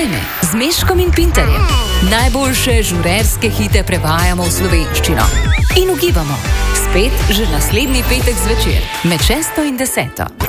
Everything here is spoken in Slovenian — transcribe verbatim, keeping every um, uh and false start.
Dogajme z Meškom in Pinterjem. Najboljše žurerske hite prevajamo v slovenščino. In ugibamo, spet že naslednji petek zvečer med šesto in deseto.